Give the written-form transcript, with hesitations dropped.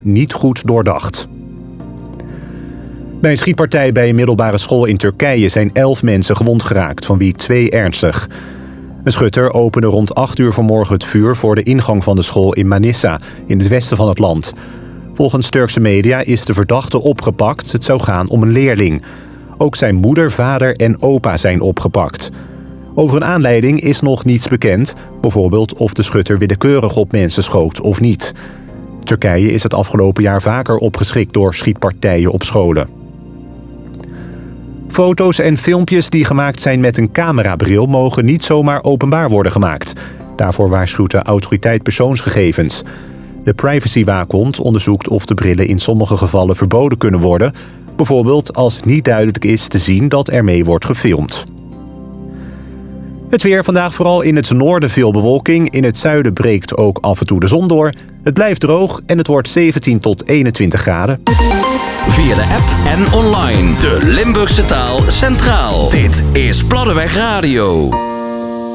niet goed doordacht. Bij een schietpartij bij een middelbare school in Turkije zijn 11 mensen gewond geraakt, van wie 2 ernstig. Een schutter opende rond 8 uur vanmorgen het vuur voor de ingang van de school in Manisa, in het westen van het land. Volgens Turkse media is de verdachte opgepakt. Het zou gaan om een leerling. Ook zijn moeder, vader en opa zijn opgepakt. Over een aanleiding is nog niets bekend. Bijvoorbeeld of de schutter willekeurig op mensen schoot of niet. Turkije is het afgelopen jaar vaker opgeschrikt door schietpartijen op scholen. Foto's en filmpjes die gemaakt zijn met een camerabril mogen niet zomaar openbaar worden gemaakt. Daarvoor waarschuwt de autoriteit persoonsgegevens. De privacywaakhond onderzoekt of de brillen in sommige gevallen verboden kunnen worden. Bijvoorbeeld als niet duidelijk is te zien dat ermee wordt gefilmd. Het weer vandaag vooral in het noorden veel bewolking. In het zuiden breekt ook af en toe de zon door. Het blijft droog en het wordt 17 tot 21 graden. Via de app en online. De Limburgse taal centraal. Dit is Platteweg Radio.